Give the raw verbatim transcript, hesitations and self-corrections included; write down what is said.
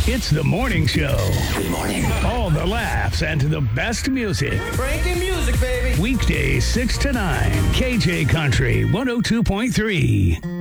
It's the morning show. Good morning. All the laughs and the best music. Breaking music, baby. Weekdays six to nine. K J Country one oh two point three.